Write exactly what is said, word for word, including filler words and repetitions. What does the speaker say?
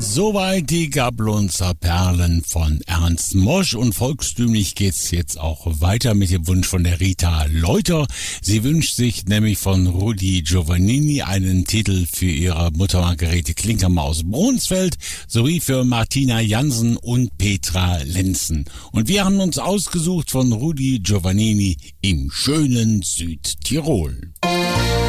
Soweit die Gablonzer Perlen von Ernst Mosch, und volkstümlich geht's jetzt auch weiter mit dem Wunsch von der Rita Leuter. Sie wünscht sich nämlich von Rudi Giovannini einen Titel für ihre Mutter Margarete Klinkermann aus Brunsfeld sowie für Martina Jansen und Petra Lenzen. Und wir haben uns ausgesucht von Rudi Giovannini im schönen Südtirol.